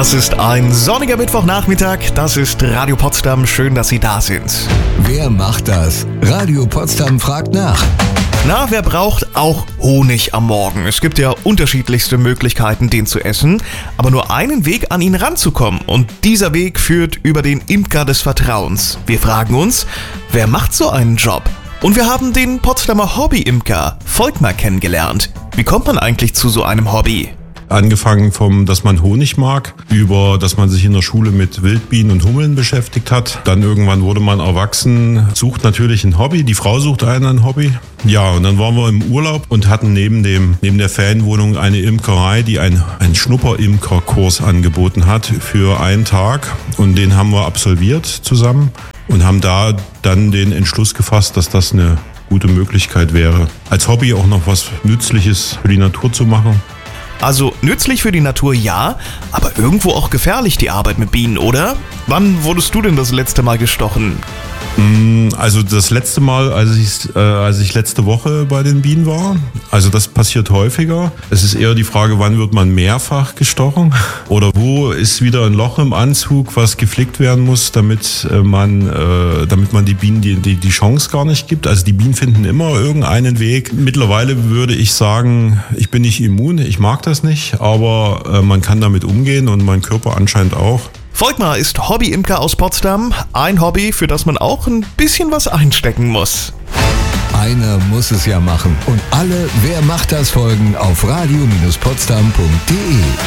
Das ist ein sonniger Mittwochnachmittag. Das ist Radio Potsdam. Schön, dass Sie da sind. Wer macht das? Radio Potsdam fragt nach. Na, wer braucht auch Honig am Morgen? Es gibt ja unterschiedlichste Möglichkeiten, den zu essen, aber nur einen Weg, an ihn ranzukommen. Und dieser Weg führt über den Imker des Vertrauens. Wir fragen uns, wer macht so einen Job? Und wir haben den Potsdamer Hobby-Imker Volkmar kennengelernt. Wie kommt man eigentlich zu so einem Hobby? Angefangen vom, dass man Honig mag, über, dass man sich in der Schule mit Wildbienen und Hummeln beschäftigt hat. Dann irgendwann wurde man erwachsen, sucht natürlich ein Hobby. Die Frau sucht ein Hobby. Ja, und dann waren wir im Urlaub und hatten neben der Ferienwohnung eine Imkerei, die einen Schnupper-Imkerkurs angeboten hat für einen Tag. Und den haben wir absolviert zusammen und haben da dann den Entschluss gefasst, dass das eine gute Möglichkeit wäre, als Hobby auch noch was Nützliches für die Natur zu machen. Also nützlich für die Natur ja, aber irgendwo auch gefährlich die Arbeit mit Bienen, oder? Wann wurdest du denn das letzte Mal gestochen? Also das letzte Mal, als ich letzte Woche bei den Bienen war. Also das passiert häufiger. Es ist eher die Frage, wann wird man mehrfach gestochen? Oder wo ist wieder ein Loch im Anzug, was geflickt werden muss, damit man die Bienen die Chance gar nicht gibt. Also die Bienen finden immer irgendeinen Weg. Mittlerweile würde ich sagen, ich bin nicht immun, ich mag das nicht, aber man kann damit umgehen und mein Körper anscheinend auch. Volkmar ist Hobby-Imker aus Potsdam. Ein Hobby, für das man auch ein bisschen was einstecken muss. Einer muss es ja machen. Und alle Wer macht das Folgen auf radio-potsdam.de.